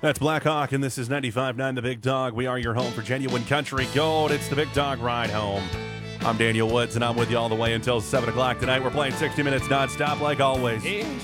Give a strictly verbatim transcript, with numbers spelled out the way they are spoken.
That's Blackhawk, and this is ninety-five point nine The Big Dog. We are your home for genuine country gold. It's the Big Dog Ride Home. I'm Daniel Woods, and I'm with you all the way until seven o'clock tonight. We're playing sixty minutes nonstop like always.